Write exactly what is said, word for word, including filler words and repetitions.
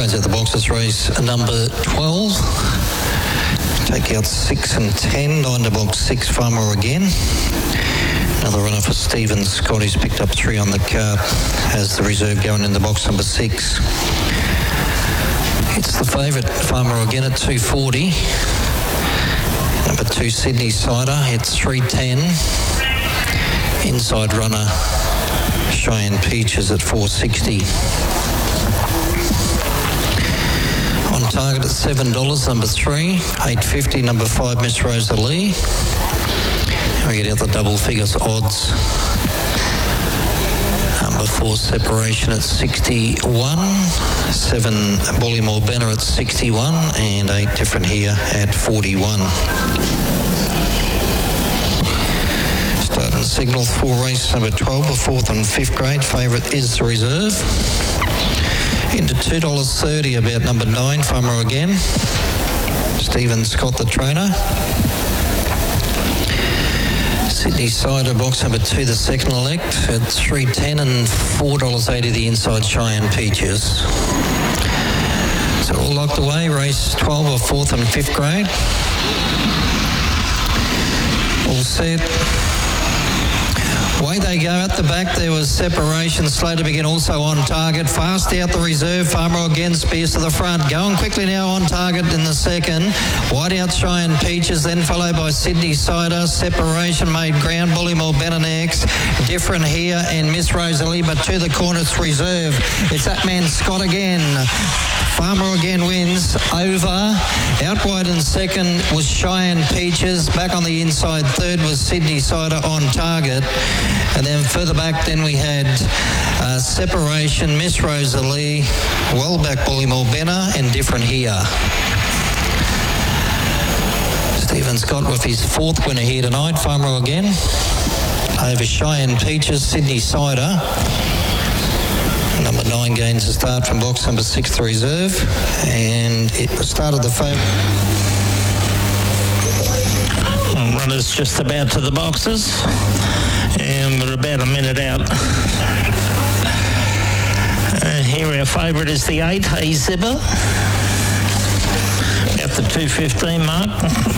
rounds at the boxes. Race number twelve. Take out six and ten. Nine to box six, Farmer again. Another runner for Stephen Scott. He's picked up three on the card. Has the reserve going in the box number six. It's the favourite, Farmer again at two forty. Number two, Sydney Cider. It's three ten. Inside runner, Cheyenne Peaches at four sixty. On target at seven dollars, number three. eight fifty, number five, Miss Rosalie. We get out the double figures odds. Number four, Separation at sixty-one. Seven, Bullymore Banner at sixty-one. And eight different here at forty-one. Starting signal for race number twelve, the fourth and fifth grade. Favourite is the reserve. Into two dollars thirty, about number nine, Farmer again. Stephen Scott, the trainer. Sydney Cider, box number two, the second elect, at three ten and four dollars eighty the inside, Cheyenne Peaches. So all locked away, race twelve of fourth and fifth grade. All set. Away they go at the back. There was Separation, slow to begin, also on target. Fast out the reserve, Farmer again, Spears to the front. Going quickly now on target in the second. Wide out Cheyenne Peaches, then followed by Sydney Cider. Separation made ground, Bullymore Banner next. Different here and Miss Rosalie, but to the corner it's reserve. It's that man Scott again. Farmer again wins over. Out wide in second was Cheyenne Peaches. Back on the inside third was Sydney Cider on target. And then further back then we had uh, Separation, Miss Rosalie, well back Bullymore Banner and Different here. Stephen Scott with his fourth winner here tonight. Farmer again. Over Cheyenne Peaches, Sydney Cider. Number nine gains a start from box number six, the reserve. And it started the phone. Runners just about to the boxes. And we're about a minute out. Uh, here our favourite is the eight, Hey Zibber. At the two fifteen mark.